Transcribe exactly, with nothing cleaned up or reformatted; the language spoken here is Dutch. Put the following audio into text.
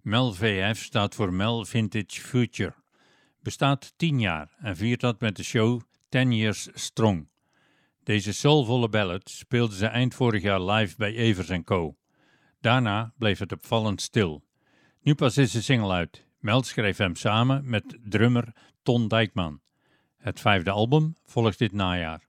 Mel V F staat voor Mel Vintage Future. Bestaat tien jaar en viert dat met de show ten Years Strong. Deze soulvolle ballad speelden ze eind vorig jaar live bij Evers en Co. Daarna bleef het opvallend stil. Nu pas is de single uit. Mel schreef hem samen met drummer Ton Dijkman. Het vijfde album volgt dit najaar.